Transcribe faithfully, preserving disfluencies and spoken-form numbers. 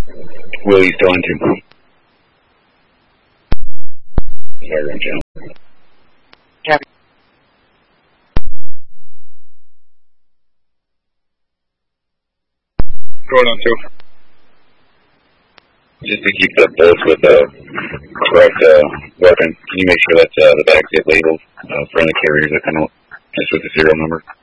Will you still into? Fire channel. Copy. Going on two. Just to keep the bolts with the correct uh, weapon, can you make sure that uh, the bags get labeled uh, for the carriers that kind of mess with the serial number?